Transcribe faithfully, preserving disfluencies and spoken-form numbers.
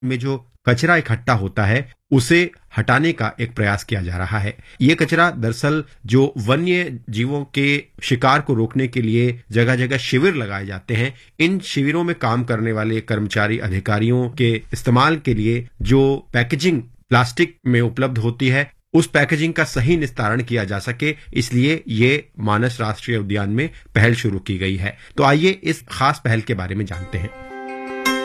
में जो कचरा इकट्ठा होता है उसे हटाने का एक प्रयास किया जा रहा है। ये कचरा दरअसल जो वन्य जीवों के शिकार को रोकने के लिए जगह जगह शिविर लगाए जाते हैं, इन शिविरों में काम करने वाले कर्मचारी अधिकारियों के इस्तेमाल के लिए जो पैकेजिंग प्लास्टिक में उपलब्ध होती है, उस पैकेजिंग का सही निस्तारण किया जा सके, इसलिए ये मानस राष्ट्रीय उद्यान में पहल शुरू की गई है। तो आइए इस खास पहल के बारे में जानते हैं।